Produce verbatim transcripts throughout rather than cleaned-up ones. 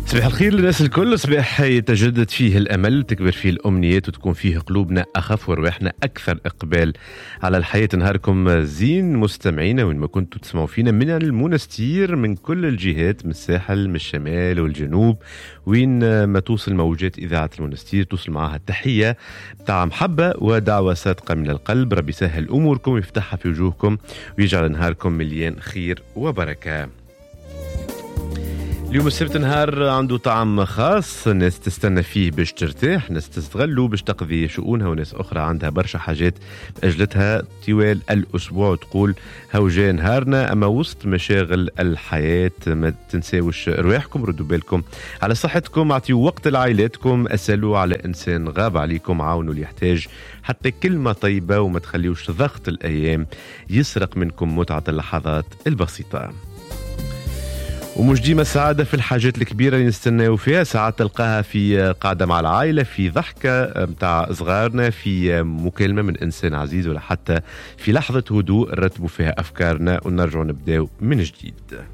صباح الخير للناس الكل. صباح يتجدد فيه الأمل، تكبر فيه الأمنيات، وتكون فيه قلوبنا أخف ورواحنا أكثر إقبال على الحياة. نهاركم زين مستمعينا وين ما كنتوا تسمعوا فينا من المنستير، من كل الجهات، من الساحل، من الشمال والجنوب، وين ما توصل موجات إذاعة المنستير توصل معها التحية بتاع محبة ودعوة صادقة من القلب. ربي يسهل أموركم ويفتحها في وجوهكم ويجعل نهاركم مليان خير وبركة. اليوم السبت نهار عنده طعم خاص، الناس تستنى فيه باش ترتاح، ناس تستغلوا باش تقضي شؤونها، وناس أخرى عندها برشا حاجات أجلتها طوال الأسبوع وتقول هاو جاي نهارنا. أما وسط مشاغل الحياة ما تنساوش رواحكم، ردوا بالكم على صحتكم، اعطيوا وقت لعائلاتكم، أسألوا على إنسان غاب عليكم، عاونوا اللي يحتاج حتى كلمة طيبة، وما تخليوش ضغط الأيام يسرق منكم متعة اللحظات البسيطة. ومش ديما السعادة في الحاجات الكبيرة اللي نستناو فيها، ساعات تلقاها في قاعدة مع العائلة، في ضحكة متاع صغارنا، في مكالمة من إنسان عزيز، ولا حتى في لحظة هدوء نرتبوا فيها أفكارنا ونرجعوا نبداو من جديد.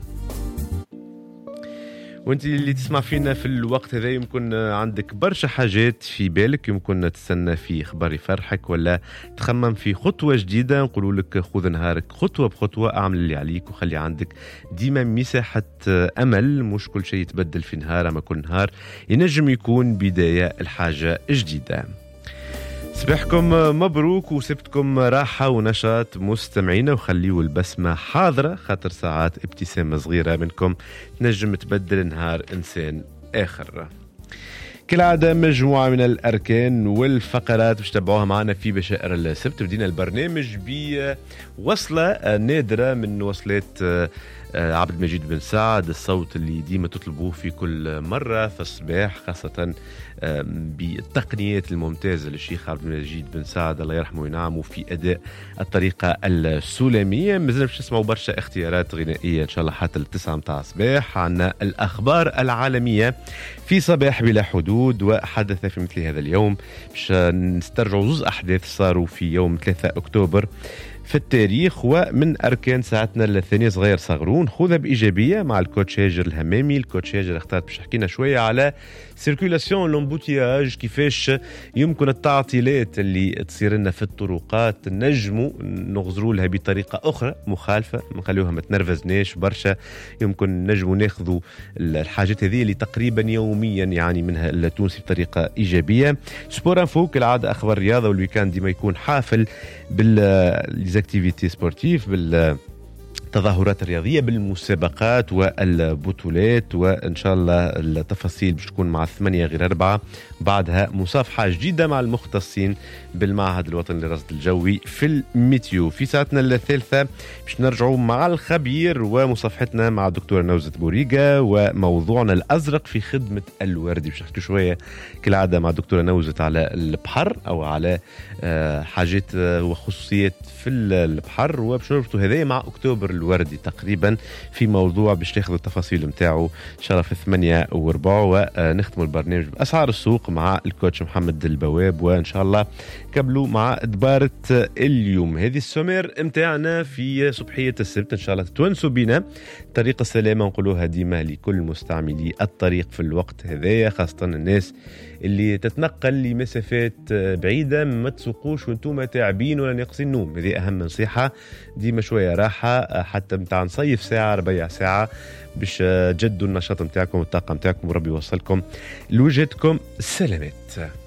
وانت اللي تسمع فينا في الوقت هذا يمكن عندك برشا حاجات في بالك، يمكن تستنى في خبر يفرحك، ولا تخمم في خطوة جديدة. نقولوا لك خذ نهارك خطوة بخطوة، اعمل اللي عليك وخلي عندك ديما مساحة أمل. مش كل شيء يتبدل في نهار، أما كل نهار ينجم يكون بداية الحاجة جديدة. صباحكم مبروك وسبتكم راحة ونشاط مستمعينا، وخليوا البسمة حاضرة، خاطر ساعات ابتسامة صغيرة منكم تنجم تبدل نهار إنسان آخر. كالعادة مجموعة من الأركان والفقرات باش تتابعوها معنا في بشائر السبت. بدينا البرنامج بوصلة نادرة من وصلات عبد المجيد بن سعد، الصوت اللي ديما تطلبوه في كل مرة في الصباح، خاصة بالتقنيات الممتازة للشيخ عبد المجيد بن سعد الله يرحمه وينعمه في أداء الطريقة السلامية. مازلنا باش نسمعوا برشا اختيارات غنائية إن شاء الله حتى التسعة متاع الصباح. عنا الأخبار العالمية في صباح بلا حدود، وحدث في مثل هذا اليوم باش نسترجعوا زوز أحداث صاروا في يوم ثلاثة أكتوبر في التاريخ. ومن أركان ساعتنا الثانية صغير صغرون خذها بإيجابية مع الكوتش هاجر الهمامي. الكوتش هاجر اختارت باش حكينا شوية على سيركولاسيون لومبوتياج، كيفاش يمكن التعطيلات اللي تصير لنا في الطرقات نجموا نغزروا لها بطريقة أخرى مخالفة، نخليوها ما تنرفزناش برشا. يمكن نجموا ناخذوا الحاجات هذه اللي تقريبا يوميا يعني منها التونسي بطريقة إيجابية. سبور انفو كالعادة أخبار رياضة، والويكاند ديما يكون حافل بالزاكتيفيتي سبورتيف، بال التظاهرات الرياضية، بالمسابقات والبطولات. وإن شاء الله التفاصيل باش تكون مع الثمانية غير أربعة، بعدها مصافحة جديدة مع المختصين بالمعهد الوطني للرصد الجوي في الميتيو. في ساعتنا الثالثة باش نرجعوا مع الخبير ومصافحتنا مع الدكتورة نوزة بوريقة، وموضوعنا الأزرق في خدمة الوردي. باش نحكي شوية كالعادة مع الدكتورة نوزة على البحر، أو على حاجات وخصوصيات في البحر، وباش نربطوا هذا مع أكتوبر الوردي تقريبا في موضوع باش تاخذوا التفاصيل متاعه ان شاء الله في ثمانية وربع. ونختموا البرنامج بأسعار السوق مع الكوتش محمد البواب، وان شاء الله قبلوا مع دبارة اليوم. هذه السمير متاعنا في صبحية السبت، ان شاء الله تتونسوا بنا. طريق السلامة نقولوها ديما لكل مستعملي الطريق في الوقت هذايا، خاصة الناس اللي تتنقل لمسافات بعيدة. ما تسوقوش وانتم تعبين ولا ناقصين نوم، هذه أهم نصيحة. ديما شوية راحة، حتى متاع نصيف ساعة ربيع ساعة باش تجدوا النشاط متاعكم والطاقة متاعكم، وربي يوصلكم لوجهتكم. سلامات.